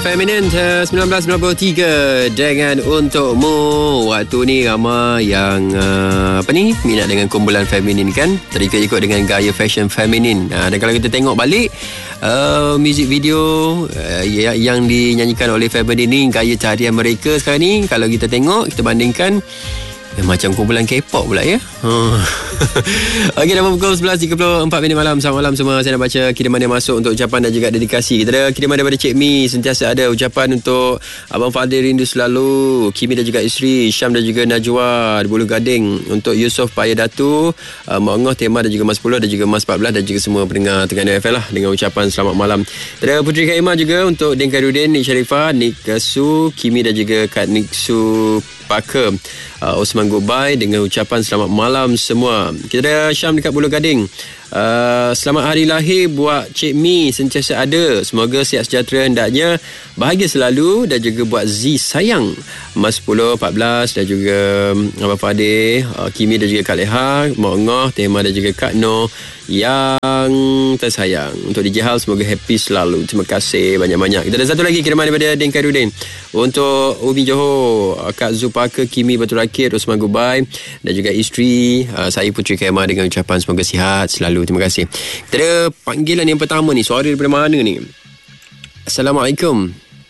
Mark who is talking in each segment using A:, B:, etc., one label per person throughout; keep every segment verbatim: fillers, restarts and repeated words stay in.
A: Feminin sembilan belas sembilan puluh tiga dengan untukmu. Waktu ni ramai yang uh, apa ni minat dengan kumpulan feminin kan, terikut-ikut dengan gaya fashion feminin. Uh, dan kalau kita tengok balik uh, music video uh, yang dinyanyikan oleh feminin ni, gaya tarian mereka sekarang ni, kalau kita tengok, kita bandingkan, Eh, macam kumpulan K-pop pula ya. Hmm. Okey, dah pukul sebelas tiga puluh empat minit malam. Selamat malam semua. Saya nak baca kiriman yang masuk untuk ucapan dan juga dedikasi. Kita ada kiriman daripada Cik Mi. Sentiasa ada ucapan untuk Abang Fadil rindu selalu, Kimi dan juga isteri, Syam dan juga Najwa di Bulu Gading, untuk Yusof Paya Datu, uh, Mak Ngoh, Tema dan juga Mas sepuluh dan juga Mas empat belas dan juga semua pendengar Terengganu F M lah, dengan ucapan selamat malam. Kita ada Puteri Kaimah juga untuk Din Khairuddin, Nik Sharifah, Nik Su, Kimi dan juga Kak Nik Su Parker, uh, Osman Goodbye, dengan ucapan selamat malam semua. Kita ada Syam dekat Bulu Gading. Uh, selamat hari lahir buat Cik Mi, sentiasa ada, semoga sihat sejahtera hendaknya, bahagia selalu, dan juga buat Z sayang, Mas sepuluh, empat belas dan juga Abang Fadil, uh, Kimi dan juga Kak Leha, Mak Ngoh, Tema dan juga Kak Noh yang tersayang. Untuk D J Hal, semoga happy selalu. Terima kasih banyak-banyak. Kita ada satu lagi kiriman daripada Din Khairuddin untuk Umi Johor, Kak Zulpaka, Kimi Batu Rakit, Osman Goodbye dan juga isteri, uh, saya Puteri Kaimah, dengan ucapan semoga sihat selalu. Terima kasih. Kita ada panggilan yang pertama ni. Suara daripada mana ni? Assalamualaikum.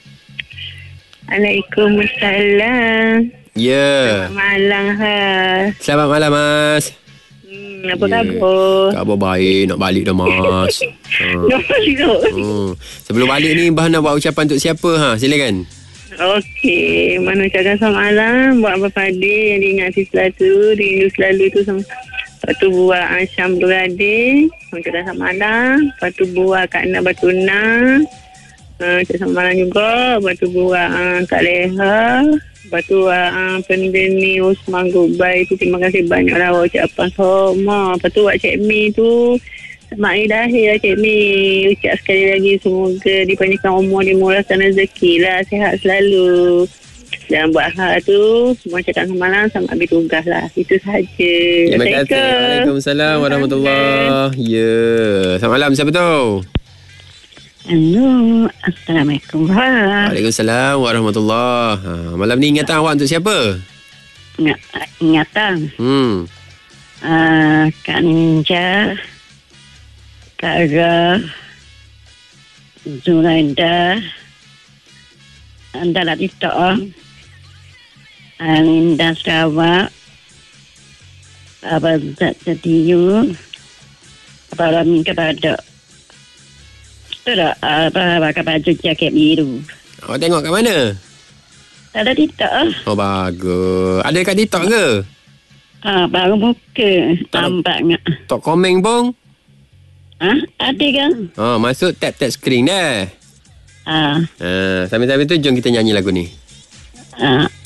B: Waalaikumsalam.
A: Ya. Yeah.
B: Selamat malam, ha.
A: Selamat malam, Mas.
B: Hmm, apa
A: yeah.
B: khabar?
A: Khabar baik. Nak balik dah, Mas. ha.
B: Nak balik dah.
A: Hmm. Sebelum balik ni, Bah nak buat ucapan untuk siapa? Ha, silakan.
B: Okey. Mana ucapkan selamat malam buat Abang Fadil yang diingati selalu, rindu selalu tu sama. Lepas tu buat Syam Berade, ucapkan selamat malam. Lepas tu buat Kak Nak Batuna, uh, ucapkan selamat malam juga. Lepas tu buat uh, Kak Leha. Lepas tu uh, pendeni Osman Goodbye tu, terima kasih banyak lah ucapan semua. Lepas tu buat Cik Mi tu, selamat hari lahir lah Cik Mi. Ucap sekali lagi, semoga dipanjangkan umur, dimurahkan rezeki lah, sihat selalu. Dan buat hal tu, semua cakap semalam sama habis tugas lah. Itu sahaja.
A: Terima kasih. Waalaikumsalam warahmatullahi. Ya. Selamat malam. Siapa tu?
B: Hello. Assalamualaikum.
A: Waalaikumsalam warahmatullahi. Ha, malam ni ingatan awak untuk siapa?
B: Ingatan.
A: Hmm.
B: Uh, Kak Ninja, Kak Ra, Zuraida, Anda Latita, Alinda Sarawak, Abang Zat Setiyu, Abang Rami kepada tu tak, apa pakai baju jaket biru.
A: Awak tengok kat mana?
B: Tak ada TikTok.
A: Oh, bagus. Ada kat TikTok ke?
B: Ha, baru muka. Tampaknya.
A: Tok komen pun?
B: Ha, ada kan?
A: Oh, masuk tap-tap screen dah.
B: Ha.
A: Ha, sambil-sambil tu jom kita nyanyi lagu ni.
B: Ha.